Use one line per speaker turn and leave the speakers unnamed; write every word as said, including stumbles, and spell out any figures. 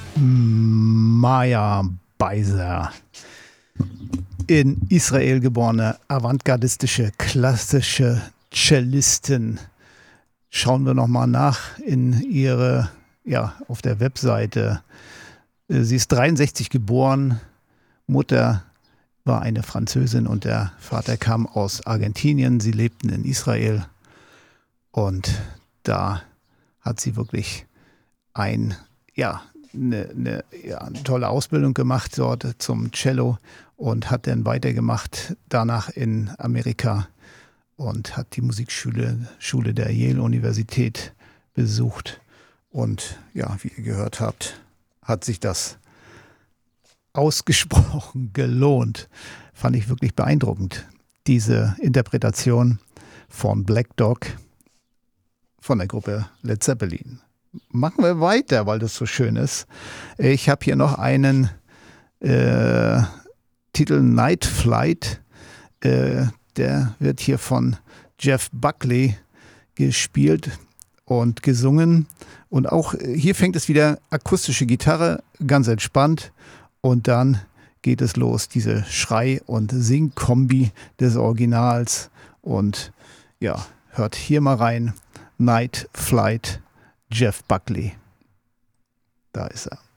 Maya Beiser, in Israel geborene avantgardistische, klassische Cellistin. Schauen wir nochmal nach in ihre, ja, auf der Webseite. Sie ist dreiundsechzig geboren, Mutter war eine Französin und der Vater kam aus Argentinien. Sie lebten in Israel und da hat sie wirklich ein, ja, eine, eine, ja, eine tolle Ausbildung gemacht dort zum Cello und hat dann weitergemacht danach in Amerika und hat die Musikschule Schule der Yale-Universität besucht. Und ja, wie ihr gehört habt, hat sich das ausgesprochen gelohnt. Fand ich wirklich beeindruckend, diese Interpretation von Black Dog von der Gruppe Led Zeppelin. Machen wir weiter, weil das so schön ist. Ich habe hier noch einen äh, Titel Night Flight. Äh, der wird hier von Jeff Buckley gespielt und gesungen. Und auch hier fängt es wieder akustische Gitarre, ganz entspannt. Und dann geht es los, diese Schrei- und Sing-Kombi des Originals. Und ja, hört hier mal rein. Night Flight, Jeff Buckley. Da ist er.